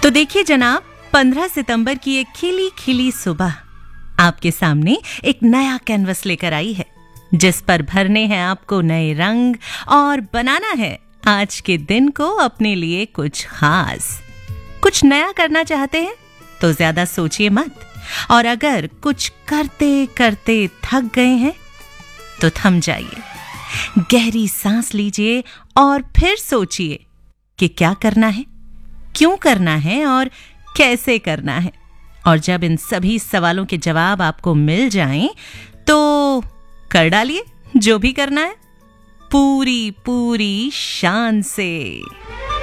तो देखिए जनाब, 15 सितंबर की एक खिली खिली सुबह आपके सामने एक नया कैनवस लेकर आई है, जिस पर भरने हैं आपको नए रंग और बनाना है आज के दिन को अपने लिए कुछ खास। कुछ नया करना चाहते हैं तो ज्यादा सोचिए मत, और अगर कुछ करते करते थक गए हैं तो थम जाइए, गहरी सांस लीजिए और फिर सोचिए कि क्या करना है, क्यों करना है और कैसे करना है। और जब इन सभी सवालों के जवाब आपको मिल जाएं तो कर डालिए जो भी करना है, पूरी पूरी शान से।